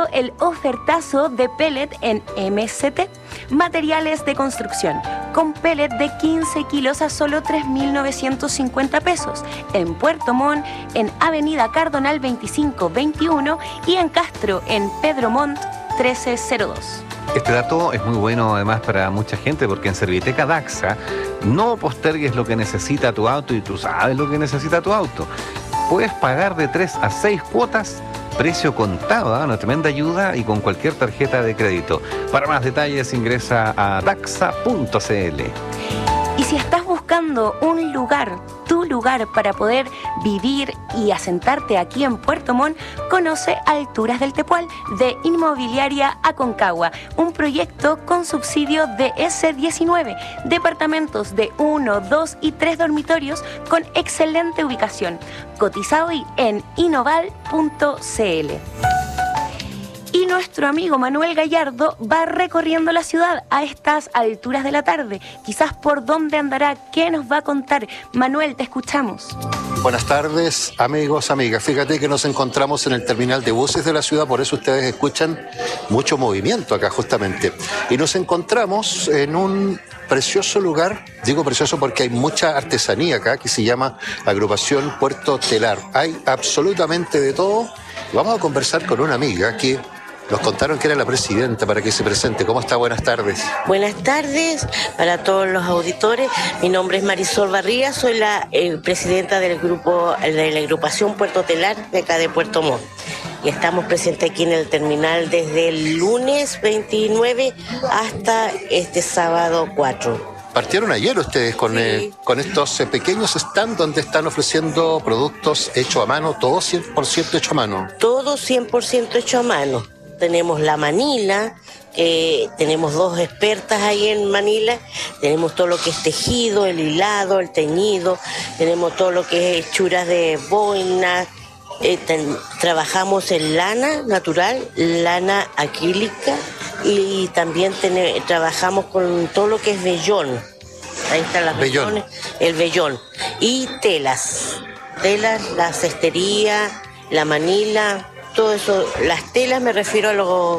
llegado el ofertazo de pellet en MST, materiales de construcción, con pellet de 15 kilos a solo 3.950 pesos, en Puerto Montt, en Avenida Cardonal 2521 y en Castro, en Pedro Montt 1302. Este dato es muy bueno además para mucha gente porque en Serviteca Daxa no postergues lo que necesita tu auto y tú sabes lo que necesita tu auto. Puedes pagar de 3 a 6 cuotas, precio contado, una tremenda ayuda y con cualquier tarjeta de crédito. Para más detalles ingresa a daxa.cl. Y si estás buscando un lugar, tu lugar para poder vivir y asentarte aquí en Puerto Montt, conoce Alturas del Tepual de Inmobiliaria Aconcagua, un proyecto con subsidio de S19, departamentos de 1, 2 y 3 dormitorios con excelente ubicación, cotizado en inoval.cl. Y nuestro amigo Manuel Gallardo va recorriendo la ciudad a estas alturas de la tarde. Quizás por dónde andará, ¿qué nos va a contar? Manuel, te escuchamos. Buenas tardes, amigos, amigas. Fíjate que nos encontramos en el terminal de buses de la ciudad, por eso ustedes escuchan mucho movimiento acá justamente. Y nos encontramos en un precioso lugar, digo precioso porque hay mucha artesanía acá, que se llama Agrupación Puerto Telar. Hay absolutamente de todo. Vamos a conversar con una amiga que nos contaron que era la presidenta para que se presente. ¿Cómo está? Buenas tardes. Buenas tardes para todos los auditores. Mi nombre es Marisol Barría, soy la presidenta del grupo de la agrupación Puerto Telar de acá de Puerto Montt. Y estamos presentes aquí en el terminal desde el lunes 29 hasta este sábado 4. Partieron ayer ustedes con estos pequeños stands donde están ofreciendo productos hechos a mano, todo 100% hecho a mano. Todo 100% hecho a mano. Tenemos la Manila, tenemos dos expertas ahí en Manila, tenemos todo lo que es tejido, el hilado, el teñido, tenemos todo lo que es hechuras de boina, trabajamos en lana natural, lana acrílica y también trabajamos con todo lo que es vellón. Ahí están las vellones, el vellón y telas, la cestería, la Manila. Todo eso, las telas me refiero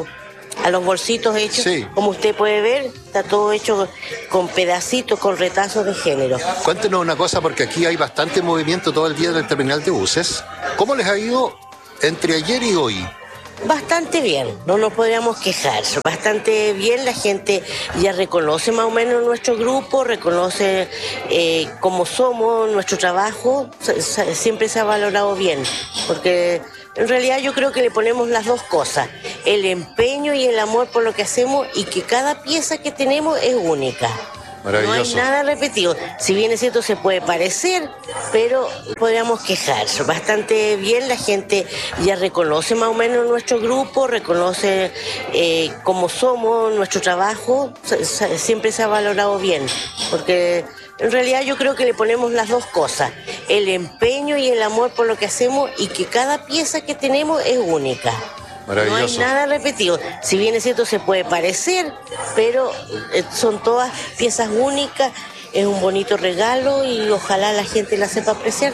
a los bolsitos hechos, sí. Como usted puede ver, está todo hecho con pedacitos, con retazos de género. Cuéntenos una cosa, porque aquí hay bastante movimiento todo el día del terminal de buses. ¿Cómo les ha ido entre ayer y hoy? Bastante bien, no nos podríamos quejar, bastante bien, la gente ya reconoce más o menos nuestro grupo, reconoce cómo somos, nuestro trabajo, siempre se ha valorado bien, porque en realidad yo creo que le ponemos las dos cosas, el empeño y el amor por lo que hacemos y que cada pieza que tenemos es única. No hay nada repetido. Si bien es cierto, se puede parecer, pero podríamos quejar. Bastante bien, la gente ya reconoce más o menos nuestro grupo, reconoce cómo somos, nuestro trabajo, siempre se ha valorado bien, porque en realidad yo creo que le ponemos las dos cosas, el empeño y el amor por lo que hacemos y que cada pieza que tenemos es única. No hay nada repetido. Si bien es cierto, se puede parecer, pero son todas piezas únicas. Es un bonito regalo y ojalá la gente la sepa apreciar